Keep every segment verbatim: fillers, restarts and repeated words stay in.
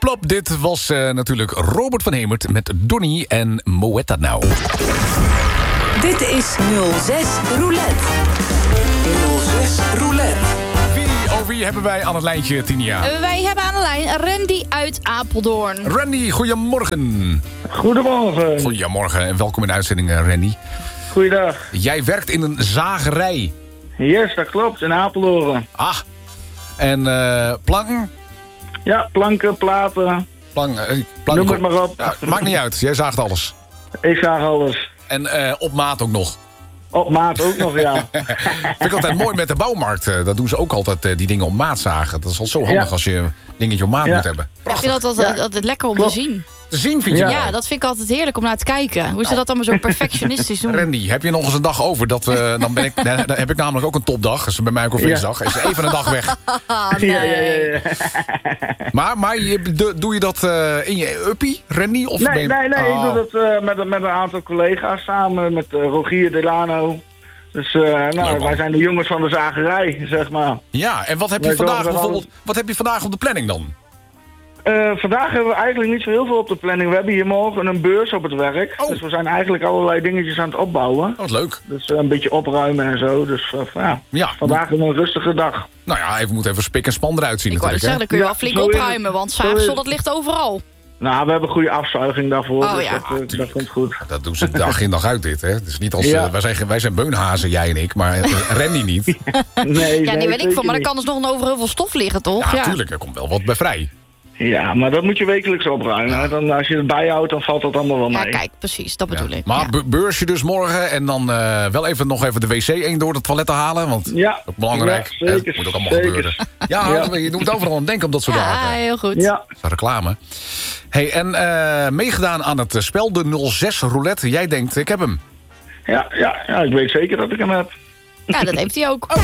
plop. Dit was uh, natuurlijk Robert van Hemert met Donnie en Moetta nou. Dit is nul zes Roulette. nul zes Roulette. Wie, oh wie hebben wij aan het lijntje, Tinia? Uh, wij hebben aan de lijn Randy uit Apeldoorn. Randy, goedemorgen. Goedemorgen. Goedemorgen en welkom in de uitzending, Randy. Goeiedag. Jij werkt in een zagerij. Yes, dat klopt, in Apeldoorn. Ah, en uh, planken? Ja, planken, platen. Plank, uh, planken. Noem het maar op. Ja, maakt niet uit, jij zaagt alles. Ik zag alles. En uh, op maat ook nog. Op maat ook nog, ja. Vind ik altijd mooi met de bouwmarkt. Uh, dat doen ze ook altijd, uh, die dingen op maat zagen. Dat is al zo handig ja. als je een dingetje op maat ja. moet hebben. Ik vind dat altijd, ja. altijd lekker om Klopt. te zien. Te zien vind je Ja. wel? Ja, dat vind ik altijd heerlijk om naar te kijken. Hoe ze dat allemaal zo perfectionistisch doen. Randy, heb je nog eens een dag over? Dat, uh, dan, ben ik, dan heb ik namelijk ook een topdag. Dat is bij mij ook een feestdag. Is even een dag weg. Ah, nee. Ja, ja, ja, ja. Maar, maar je, de, doe je dat uh, in je uppie, Randy? Of ben Nee, je... nee, nee. Oh. Ik doe dat uh, met, met een aantal collega's samen. Met uh, Rogier Delano. Dus uh, nou, wij zijn de jongens van de zagerij, zeg maar. Ja, en wat heb je Wij vandaag zorgen bijvoorbeeld? alles. Wat heb je vandaag op de planning dan? Uh, vandaag hebben we eigenlijk niet zo heel veel op de planning. We hebben hier morgen een beurs op het werk. Oh. Dus we zijn eigenlijk allerlei dingetjes aan het opbouwen. Oh, wat leuk. Dus uh, een beetje opruimen en zo. Dus uh, ja, Ja, vandaag een rustige dag. nou ja, even moet even spik en span eruit zien Ik wou dus natuurlijk. zeggen, Hè? dan kun je wel Ja, flink zo is het. opruimen. Want Zo is zaagsel, het. dat ligt overal. Nou, we hebben goede afzuiging daarvoor. Oh, dus ja. dat, uh, dat tuurlijk. komt goed. Dat doen ze dag in dag uit dit, hè? Het is niet als, Ja. uh, wij, zijn, wij zijn beunhazen, jij en ik, maar uh, Randy niet. Nee, Ja, nee, die weet ik zeker van, maar er niet. kan dus nog een over heel veel stof liggen, toch? Ja, tuurlijk, er komt wel wat bij vrij. Ja, maar dat moet je wekelijks opruimen. hè. Dan, als je het bijhoudt, dan valt dat allemaal wel Ja, mee. kijk, precies, dat bedoel Ja. ik. Maar Ja. be- beursje dus morgen en dan uh, wel even nog even de wc één door het toilet te halen, want Ja, ook belangrijk. ja, hè, zeker, dat moet ook allemaal zeker. gebeuren. Ja, Ja. je moet overal aan denken op dat soort Ja, dagen. heel goed. Ja, Dat is reclame. Hey, en uh, meegedaan aan het spel, de nul zes roulette. Jij denkt, ik heb hem. ja, ja, ja, ik weet zeker dat ik hem heb. Ja, dat heeft hij ook.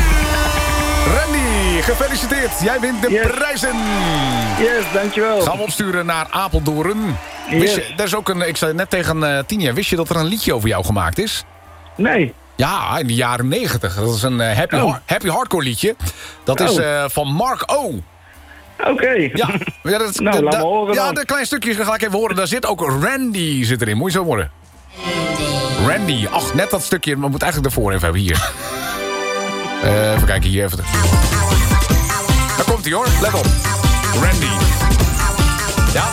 Randy, gefeliciteerd. Jij wint de Yes. prijzen. Yes, dankjewel. Gaan we opsturen naar Apeldoorn. Yes. Wist je, er is ook een, ik zei net tegen uh, Tinia, wist je dat er een liedje over jou gemaakt is? Nee. Ja, in de jaren negentig. Dat is een uh, happy, Oh. har- happy hardcore liedje. Dat is Oh. uh, van Mark O. Oké. Ja, ja, dat, Nou, dat- laat dat- me horen ja, dan. de klein stukje ga ik even horen. Daar zit ook Randy zit erin. Moet je zo horen. Randy. Ach, net dat stukje. We moeten eigenlijk ervoor even hebben. Hier. Uh, even kijken, hier even. Daar komt hij hoor. Let op. Randy. Ja.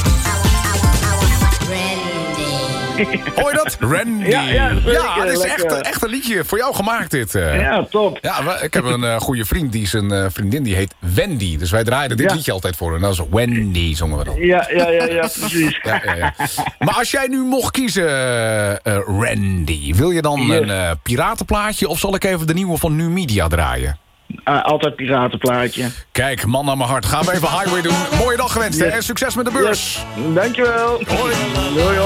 Hoor je dat? Randy. Ja, ja, zeker, ja dit is echt, lekker. echt een liedje voor jou gemaakt dit. uh. Ja, top. Ja, we- ik heb een uh, goede vriend, die is een uh, vriendin, die heet Wendy. Dus wij draaiden dit Ja. liedje altijd voor. En dat is Wendy, zongen we dan. Ja, ja, ja, ja, precies. Ja, ja, ja. Maar als jij nu mocht kiezen, uh, uh, Randy, wil je dan Yes. een uh, piratenplaatje of zal ik even de nieuwe van Nu Media draaien? Uh, altijd piratenplaatje. Kijk, man naar mijn hart. Gaan we even Highway doen. Mooie dag gewenst hè? Yes. En succes met de beurs. Yes. Dankjewel. Hoi. Hoi, hoi.